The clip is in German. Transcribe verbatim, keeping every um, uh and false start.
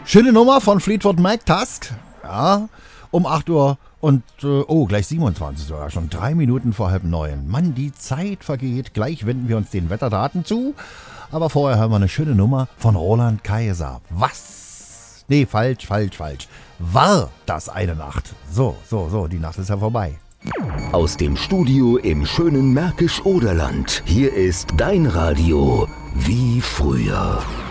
Schöne Nummer von Fleetwood Mac, Tusk. Ja, um acht Uhr und, äh, oh, gleich siebenundzwanzig sogar, schon drei Minuten vor halb neun. Mann, die Zeit vergeht. Gleich wenden wir uns den Wetterdaten zu. Aber vorher hören wir eine schöne Nummer von Roland Kaiser. Was? Nee, falsch, falsch, falsch. War das eine Nacht? So, so, so, die Nacht ist ja vorbei. Aus dem Studio im schönen Märkisch-Oderland. Hier ist dein Radio wie früher.